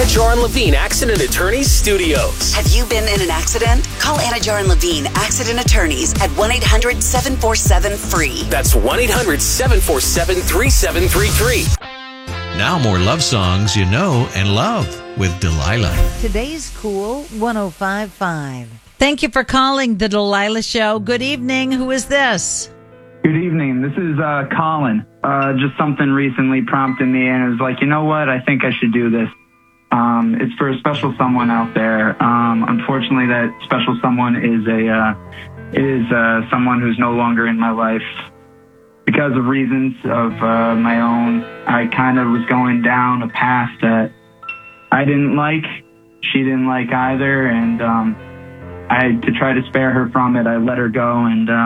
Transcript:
Jar and Levine Accident Attorneys Studios. Have you been in an accident? Call Anna Jar and Levine Accident Attorneys at 1-800-747-FREE. That's 1-800-747-3733. Now more love songs you know and love with Delilah. Today's Cool 105.5. Thank you for calling the Delilah Show. Good evening. Who is this? Good evening. This is Colin. Just something recently prompted me, and it was like, you know what? I think I should do this. It's for a special someone out there. Unfortunately, that special someone is someone who's no longer in my life. Because of reasons of my own, I kind of was going down a path that I didn't like. She didn't like either, and to try to spare her from it, I let her go, and